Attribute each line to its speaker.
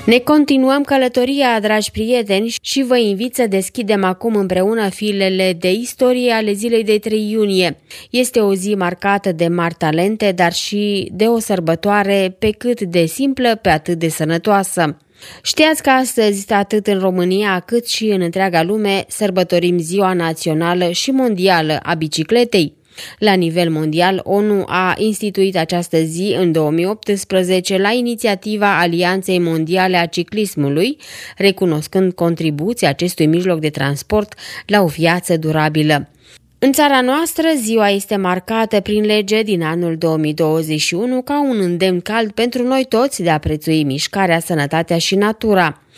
Speaker 1: Ne continuăm călătoria, dragi prieteni, și vă invit să deschidem acum împreună filele de istorie ale zilei de 3 iunie. Este o zi marcată de mari talente, dar și de o sărbătoare pe cât de simplă, pe atât de sănătoasă. Știați că astăzi, atât în România cât și în întreaga lume, sărbătorim Ziua Națională și Mondială a Bicicletei. La nivel mondial, ONU a instituit această zi în 2018 la inițiativa Alianței Mondiale a Ciclismului, recunoscând contribuția acestui mijloc de transport la o viață durabilă. În țara noastră, ziua este marcată prin lege din anul 2021 ca un îndemn cald pentru noi toți de a prețui mișcarea, sănătatea și natura.